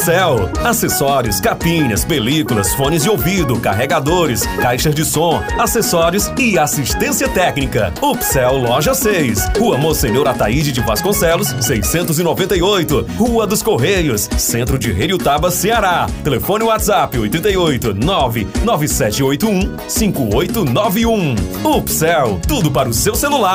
Upsell, acessórios, capinhas, películas, fones de ouvido, carregadores, caixas de som, acessórios e assistência técnica. Upsell Loja 6, Rua Monsenhor Ataíde de Vasconcelos, 698, Rua dos Correios, Centro de Heriotaba, Ceará. Telefone WhatsApp 88 99781 5891. Upsell, tudo para o seu celular.